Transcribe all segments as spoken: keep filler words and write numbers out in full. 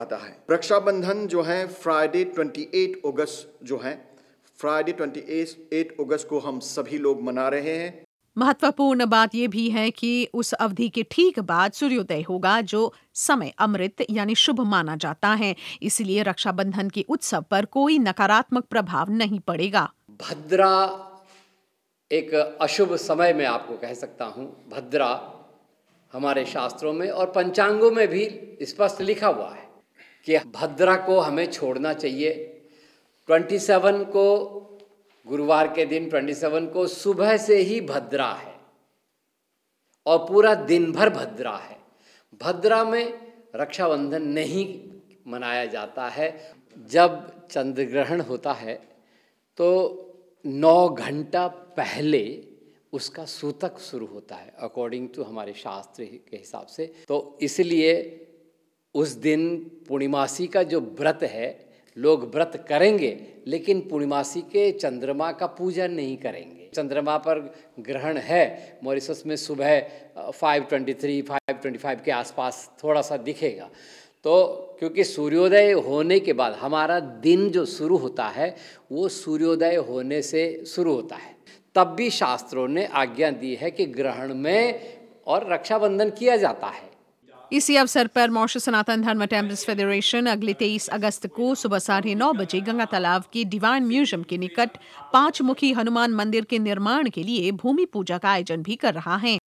आता है। रक्षाबंधन जो है फ्राइडे अट्ठाईस अगस्त जो है फ्राइडे अट्ठाईस अगस्त को हम सभी लोग मना रहे हैं। महत्वपूर्ण बात यह भी है कि उस अवधि के ठीक बाद सूर्योदय होगा, जो समय अमृत यानी शुभ माना जाता है। इसलिए रक्षाबंधन के उत्सव पर कोई नकारात्मक प्रभाव नहीं पड़ेगा। भद्रा एक अशुभ समय में आपको कह सकता हूँ। भद्रा हमारे शास्त्रों में और पंचांगों में भी स्पष्ट लिखा हुआ है कि भद्रा को हमें छोड़ना चाहिए। सत्ताईस को गुरुवार के दिन सत्ताईस को सुबह से ही भद्रा है और पूरा दिन भर भद्रा है। भद्रा में रक्षाबंधन नहीं मनाया जाता है। जब चंद्र ग्रहण होता है तो नौ घंटा पहले उसका सूतक शुरू होता है अकॉर्डिंग टू हमारे शास्त्र के हिसाब से। तो इसलिए उस दिन पूर्णिमासी का जो व्रत है लोग व्रत करेंगे, लेकिन पूर्णिमासी के चंद्रमा का पूजा नहीं करेंगे। चंद्रमा पर ग्रहण है मॉरिशस में सुबह पाँच तेईस पाँच पच्चीस के आसपास थोड़ा सा दिखेगा। तो क्योंकि सूर्योदय होने के बाद हमारा दिन जो शुरू होता है वो सूर्योदय होने से शुरू होता है। तब भी शास्त्रों ने आज्ञा दी है कि ग्रहण में और रक्षाबंधन किया जाता है। इसी अवसर पर मॉरिशस सनातन धर्म टेम्पल्स फेडरेशन अगले तेईस अगस्त को सुबह साढ़े नौ बजे गंगा तालाब के डिवाइन म्यूजियम के निकट पांच मुखी हनुमान मंदिर के निर्माण के लिए भूमि पूजा का आयोजन भी कर रहा है।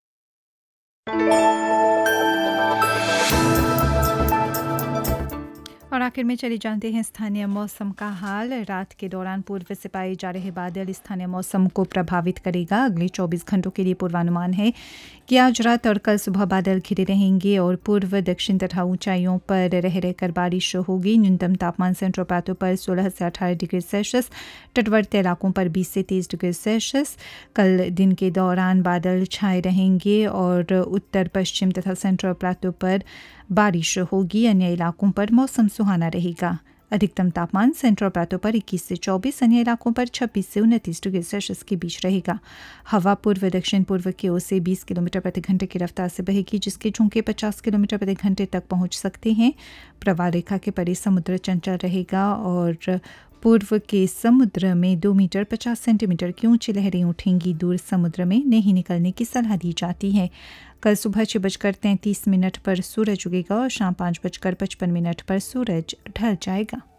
और आखिर में चली जानते हैं स्थानीय मौसम का हाल। रात के दौरान पूर्व से पाए जा रहे बादल स्थानीय मौसम को प्रभावित करेगा। अगले चौबीस घंटों के लिए पूर्वानुमान है कि आज रात और कल सुबह बादल घिरे रहेंगे और पूर्व दक्षिण तथा ऊंचाइयों पर रह रहकर बारिश होगी। न्यूनतम तापमान सेंट्रल प्लाटो पर सोलह से अठारह डिग्री सेल्सियस, तटवर्ती इलाकों पर बीस से तेईस डिग्री सेल्सियस। कल दिन के दौरान बादल छाए रहेंगे और उत्तर पश्चिम तथा सेंट्रल प्लाटो पर बारिश होगी। अन्य इलाकों पर मौसम सुहाना रहेगा। अधिकतम तापमान सेंट्रल प्लाटो पर इक्कीस से चौबीस, अन्य इलाकों पर छब्बीस से उनतीस डिग्री सेल्सियस के बीच रहेगा। हवा पूर्व दक्षिण पूर्व की ओर से बीस किलोमीटर प्रति घंटे की रफ्तार से बहेगी, जिसके झोंके पचास किलोमीटर प्रति घंटे तक पहुंच सकते हैं। प्रवाह रेखा के परे समुद्र चंचल रहेगा और पूर्व के समुद्र में दो मीटर पचास सेंटीमीटर की ऊंची लहरें उठेंगी। दूर समुद्र में नहीं निकलने की सलाह दी जाती है। कल सुबह छः बजकर तैंतीस मिनट पर सूरज उगेगा और शाम पाँच बजकर पचपन मिनट पर सूरज ढल जाएगा।